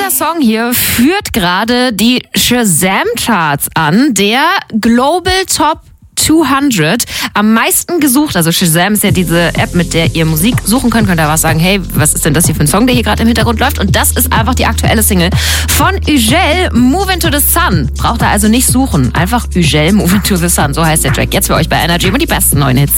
Dieser Song hier führt gerade die Shazam-Charts an, der Global Top 200 am meisten gesucht. Also Shazam ist ja diese App, mit der ihr Musik suchen könnt. Könnt ihr was sagen, hey, was ist denn das hier für ein Song, der hier gerade im Hintergrund läuft? Und das ist einfach die aktuelle Single von Ugel, Move Into The Sun. Braucht ihr also nicht suchen. Einfach Ugel, Move Into The Sun. So heißt der Track. Jetzt für euch bei Energy und die besten neuen Hits.